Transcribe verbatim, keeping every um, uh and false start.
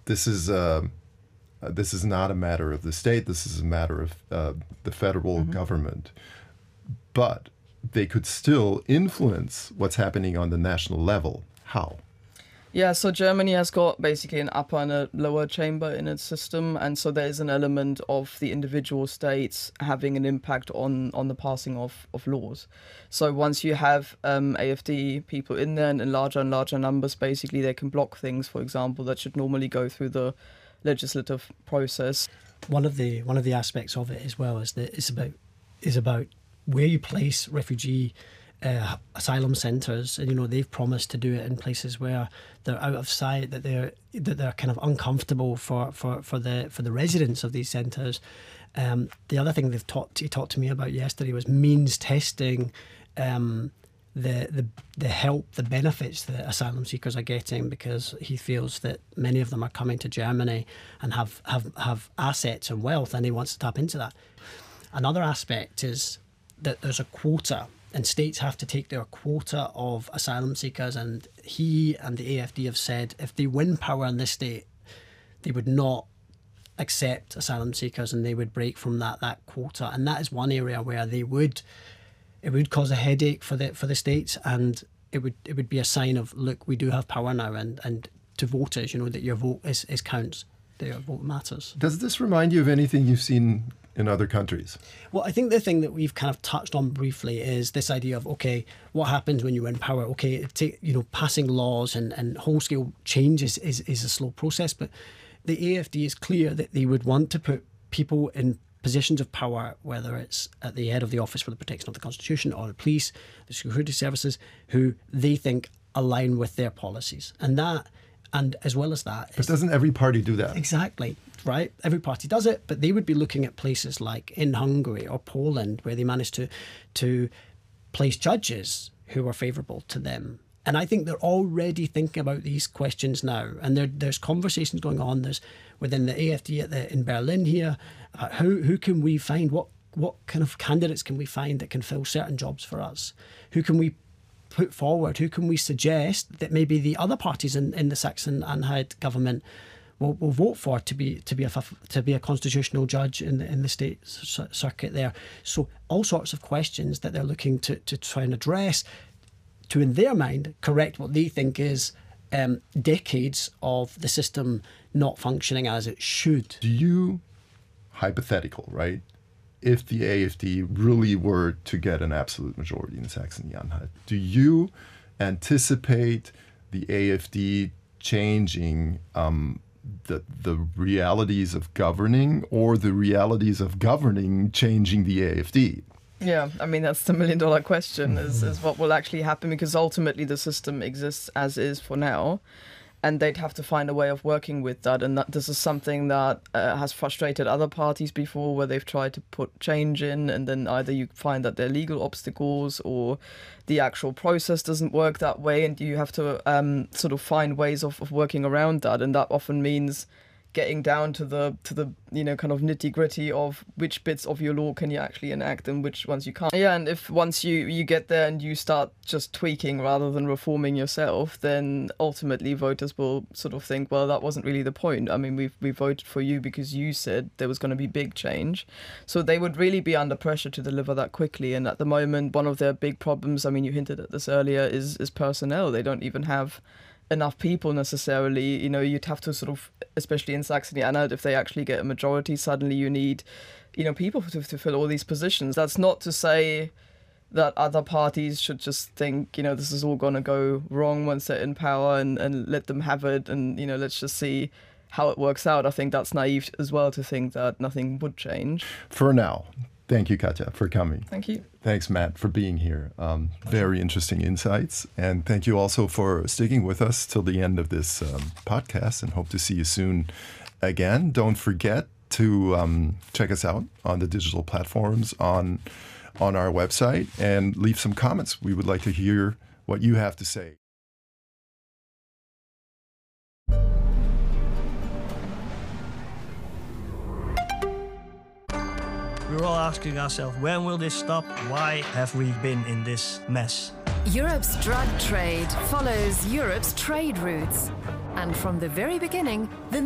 this is uh, uh, this is not a matter of the state. This is a matter of uh, the federal mm-hmm. government. But they could still influence what's happening on the national level. How? Yeah, so Germany has got basically an upper and a lower chamber in its system, and so there is an element of the individual states having an impact on, on the passing of, of laws. So once you have um, A F D people in there and in larger and larger numbers, basically they can block things, for example, that should normally go through the legislative process. One of the one of the aspects of it as well is that it's about is about where you place refugee Uh, asylum centres, and you know they've promised to do it in places where they're out of sight, that they're that they're kind of uncomfortable for, for, for the for the residents of these centres. Um, the other thing they've talked he talked to me about yesterday was means testing um, the the the help, the benefits that asylum seekers are getting, because he feels that many of them are coming to Germany and have have have assets and wealth, and he wants to tap into that. Another aspect is that there's a quota. And states have to take their quota of asylum seekers, and he and the A F D have said if they win power in this state, they would not accept asylum seekers, and they would break from that that quota. And that is one area where they would it would cause a headache for the for the states, and it would it would be a sign of, look, we do have power now, and, and to voters, you know, that your vote is, is counts, that your vote matters. Does this remind you of anything you've seen in other countries? Well, I think the thing that we've kind of touched on briefly is this idea of, okay, what happens when you win power? Okay, take, you know, passing laws and, and whole-scale changes is, is a slow process, but the A F D is clear that they would want to put people in positions of power, whether it's at the head of the Office for the Protection of the Constitution or the police, the security services, who they think align with their policies. And that, and as well as that... But doesn't every party do that? Exactly. Right, every party does it, but they would be looking at places like in Hungary or Poland, where they managed to to place judges who are favourable to them. And I think they're already thinking about these questions now, and there, there's conversations going on. There's within the A F D at the, in Berlin here. Uh, who who can we find? What what kind of candidates can we find that can fill certain jobs for us? Who can we put forward? Who can we suggest that maybe the other parties in, in the Saxon-Anhalt government Will, will vote for to be to be a to be a constitutional judge in the in the state circuit there. So all sorts of questions that they're looking to to try and address, to in their mind correct what they think is um, decades of the system not functioning as it should. Do you, hypothetical, right? If the A F D really were to get an absolute majority in Saxony-Anhalt, do you anticipate the A F D changing Um, the the realities of governing, or the realities of governing changing the A F D? Yeah, I mean, that's the million dollar question, is, is what will actually happen, because ultimately the system exists as is for now, and they'd have to find a way of working with that. And that this is something that uh, has frustrated other parties before, where they've tried to put change in, and then either you find that there are legal obstacles or the actual process doesn't work that way, and you have to um, sort of find ways of, of working around that. And that often means getting down to the to the you know kind of nitty gritty of which bits of your law can you actually enact and which ones you can't. Yeah, and if once you you get there and you start just tweaking rather than reforming yourself, then ultimately voters will sort of think, well, that wasn't really the point. I mean, we we voted for you because you said there was going to be big change. So they would really be under pressure to deliver that quickly. And at the moment, one of their big problems, I mean, you hinted at this earlier, is is personnel. They don't even have enough people necessarily. You know, you'd have to sort of, especially in Saxony-Anhalt, if they actually get a majority, suddenly you need, you know, people to, to fill all these positions. That's not to say that other parties should just think, you know, this is all going to go wrong once they're in power, and, and let them have it, and, you know, let's just see how it works out. I think that's naive as well to think that nothing would change. For now. Thank you, Katja, for coming. Thank you. Thanks, Matt, for being here. Um, very interesting insights. And thank you also for sticking with us till the end of this um, podcast, and hope to see you soon again. Don't forget to um, check us out on the digital platforms, on, on our website, and leave some comments. We would like to hear what you have to say. We're all asking ourselves, when will this stop? Why have we been in this mess? Europe's drug trade follows Europe's trade routes. And from the very beginning, the